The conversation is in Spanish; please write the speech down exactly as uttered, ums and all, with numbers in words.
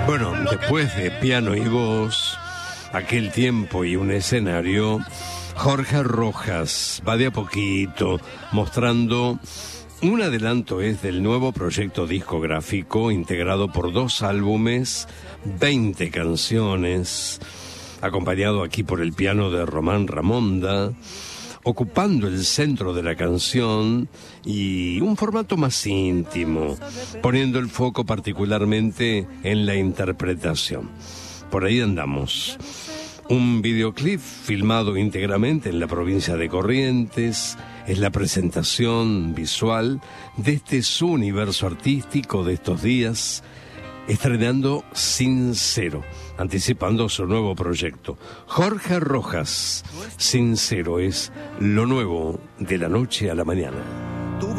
Bueno, después de piano y voz, aquel tiempo y un escenario, Jorge Rojas va de a poquito mostrando un adelanto es del nuevo proyecto discográfico integrado por dos álbumes, veinte canciones, acompañado aquí por el piano de Román Ramonda, ocupando el centro de la canción y un formato más íntimo, poniendo el foco particularmente en la interpretación. Por ahí andamos. Un videoclip filmado íntegramente en la provincia de Corrientes es la presentación visual de este su universo artístico de estos días, estrenando Sincero, anticipando su nuevo proyecto. Jorge Rojas, Sincero es lo nuevo de la noche a la mañana.